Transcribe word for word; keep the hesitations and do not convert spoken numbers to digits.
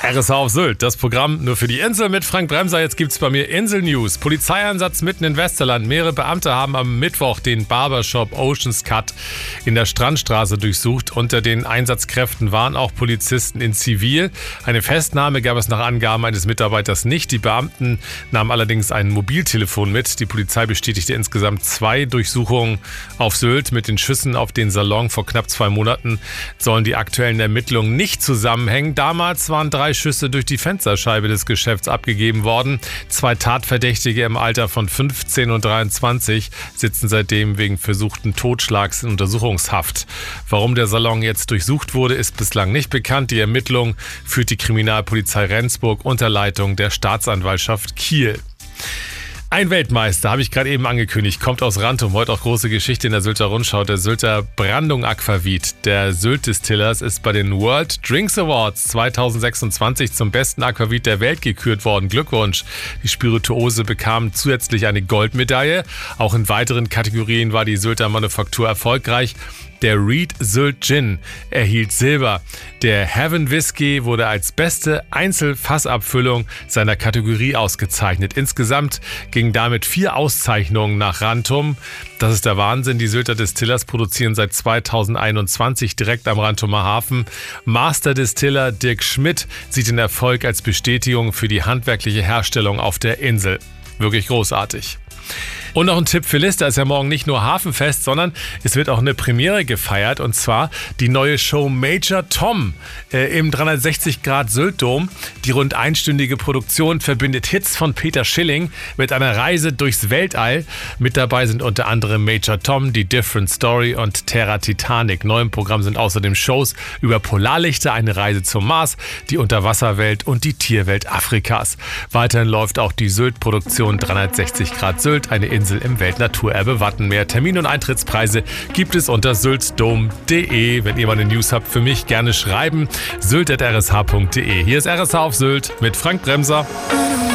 R S H auf Sylt, das Programm nur für die Insel mit Frank Bremser. Jetzt gibt's bei mir Insel-News. Polizeieinsatz mitten in Westerland. Mehrere Beamte haben am Mittwoch den Barbershop Oceans Cut in der Strandstraße durchsucht. Unter den Einsatzkräften waren auch Polizisten in Zivil. Eine Festnahme gab es nach Angaben eines Mitarbeiters nicht. Die Beamten nahmen allerdings ein Mobiltelefon mit. Die Polizei bestätigte insgesamt zwei Durchsuchungen auf Sylt. Mit den Schüssen auf den Salon vor knapp zwei Monaten sollen die aktuellen Ermittlungen nicht zusammenhängen. Damals waren drei Schüsse durch die Fensterscheibe des Geschäfts abgegeben worden. Zwei Tatverdächtige im Alter von fünfzehn und dreiundzwanzig sitzen seitdem wegen versuchten Totschlags in Untersuchungshaft. Warum der Salon jetzt durchsucht wurde, ist bislang nicht bekannt. Die Ermittlung führt die Kriminalpolizei Rendsburg unter Leitung der Staatsanwaltschaft Kiel. Ein Weltmeister, habe ich gerade eben angekündigt, kommt aus Rantum. Heute auch große Geschichte in der Sylter Rundschau. Der Sylter Brandung Aquavit, der Sylt Distillers, ist bei den World Drinks Awards zwanzig sechsundzwanzig zum besten Aquavit der Welt gekürt worden. Glückwunsch! Die Spirituose bekam zusätzlich eine Goldmedaille. Auch in weiteren Kategorien war die Sylter Manufaktur erfolgreich. Der Reed Sylt Gin erhielt Silber. Der Heaven Whisky wurde als beste Einzelfassabfüllung seiner Kategorie ausgezeichnet. Insgesamt gingen damit vier Auszeichnungen nach Rantum. Das ist der Wahnsinn. Die Sylter Distillers produzieren seit zweitausendeinundzwanzig direkt am Rantumer Hafen. Master Distiller Dirk Schmidt sieht den Erfolg als Bestätigung für die handwerkliche Herstellung auf der Insel. Wirklich großartig. Und noch ein Tipp für Liz, da ist ja morgen nicht nur Hafenfest, sondern es wird auch eine Premiere gefeiert, und zwar die neue Show Major Tom äh, im dreihundertsechzig Grad Sylt-Dom. Die rund einstündige Produktion verbindet Hits von Peter Schilling mit einer Reise durchs Weltall. Mit dabei sind unter anderem Major Tom, die Different Story und Terra Titanic. Neu im Programm sind außerdem Shows über Polarlichter, eine Reise zum Mars, die Unterwasserwelt und die Tierwelt Afrikas. Weiterhin läuft auch die Sylt-Produktion dreihundertsechzig Grad Sylt, eine Insel im Weltnaturerbe Wattenmeer. Termin und Eintrittspreise gibt es unter syltdom punkt de. Wenn ihr mal eine News habt für mich, gerne schreiben. sylt at r s h punkt de. Hier ist R S H auf Sylt mit Frank Bremser.